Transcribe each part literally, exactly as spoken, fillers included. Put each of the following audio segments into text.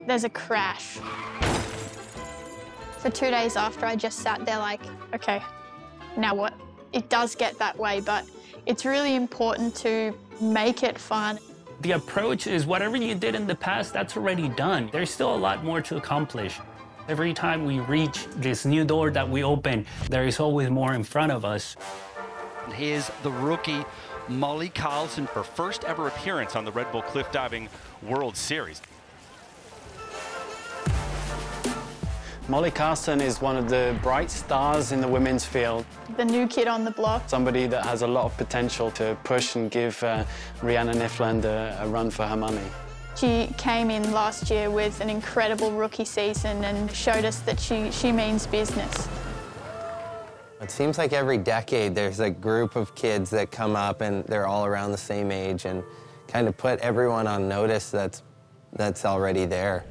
There's a crash. For two days after, I just sat there like, okay, now what? It does get that way, but it's really important to make it fun. The approach is whatever you did in the past, that's already done. There's still a lot more to accomplish. Every time we reach this new door that we open, there is always more in front of us. Here's the rookie, Molly Carlson, her first ever appearance on the Red Bull Cliff Diving World Series. Molly Carlson is one of the bright stars in the women's field. The new kid on the block. Somebody that has a lot of potential to push and give uh, Rihanna Nifland a, a run for her money. She came in last year with an incredible rookie season and showed us that she, she means business. It seems like every decade there's a group of kids that come up and they're all around the same age and kind of put everyone on notice that's, that's already there.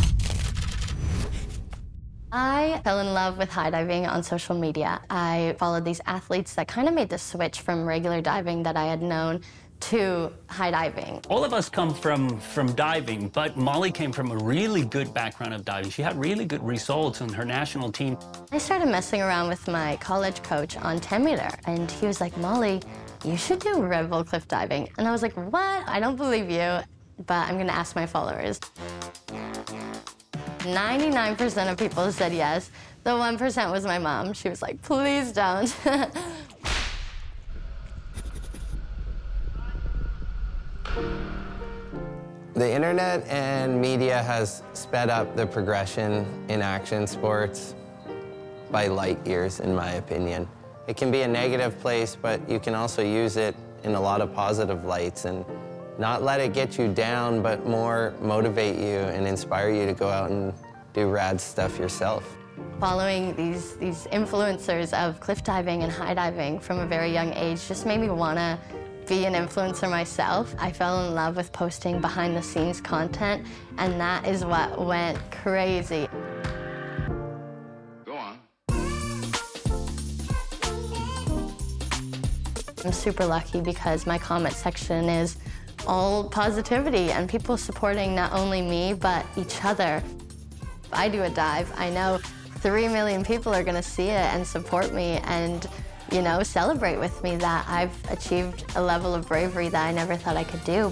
I fell in love with high diving on social media. I followed these athletes that kind of made the switch from regular diving that I had known to high diving. All of us come from, from diving, but Molly came from a really good background of diving. She had really good results on her national team. I started messing around with my college coach on ten meter, and he was like, Molly, you should do Red Bull cliff diving. And I was like, what? I don't believe you, but I'm gonna ask my followers. ninety-nine percent of people said yes. The one percent was my mom. She was like, please don't. The internet and media has sped up the progression in action sports by light years, in my opinion. It can be a negative place, but you can also use it in a lot of positive lights and not let it get you down, but more motivate you and inspire you to go out and do rad stuff yourself. Following these, these influencers of cliff diving and high diving from a very young age just made me want to be an influencer myself. I fell in love with posting behind-the-scenes content, and that is what went crazy. Go on. I'm super lucky because my comment section is all positivity and people supporting not only me, but each other. If I do a dive, I know three million people are gonna see it and support me and, you know, celebrate with me that I've achieved a level of bravery that I never thought I could do.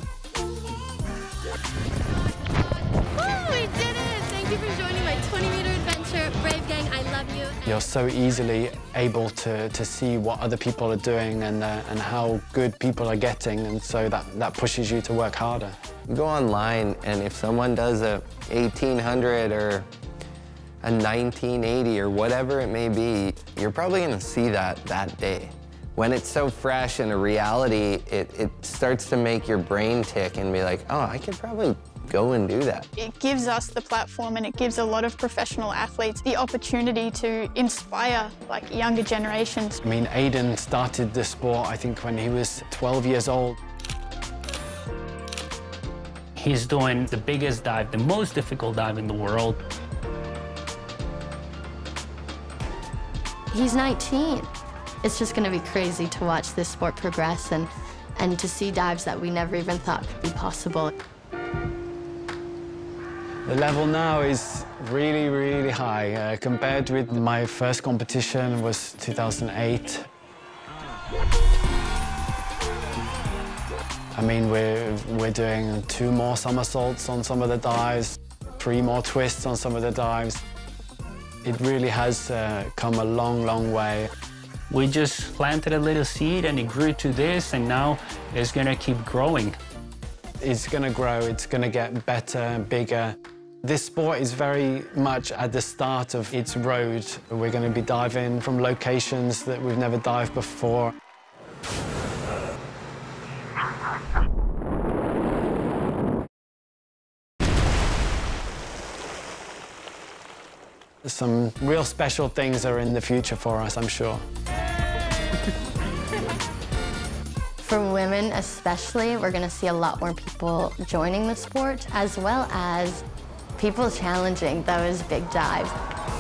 Woo, we did it! Thank you for joining my twenty meter adventure. Brave Gang, I love you. You're so easily able to, to see what other people are doing and, uh, and how good people are getting, and so that, that pushes you to work harder. You go online, and if someone does a eighteen hundred or a nineteen eighty or whatever it may be, you're probably gonna see that that day. When it's so fresh and a reality, it, it starts to make your brain tick and be like, oh, I could probably go and do that. It gives us the platform and it gives a lot of professional athletes the opportunity to inspire like younger generations. I mean, Aiden started the sport, I think, when he was twelve years old. He's doing the biggest dive, the most difficult dive in the world. He's nineteen. It's just gonna be crazy to watch this sport progress and, and to see dives that we never even thought could be possible. The level now is really, really high. Uh, compared with my first competition was two thousand eight. I mean, we're, we're doing two more somersaults on some of the dives, three more twists on some of the dives. It really has uh, come a long, long way. We just planted a little seed and it grew to this, and now it's gonna keep growing. It's gonna grow, it's gonna get better and bigger. This sport is very much at the start of its road. We're gonna be diving from locations that we've never dived before. Some real special things are in the future for us, I'm sure. For women especially, we're gonna see a lot more people joining the sport, as well as people challenging those big dives.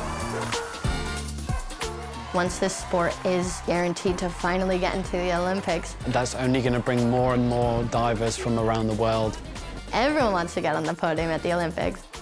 Once this sport is guaranteed to finally get into the Olympics, that's only gonna bring more and more divers from around the world. Everyone wants to get on the podium at the Olympics.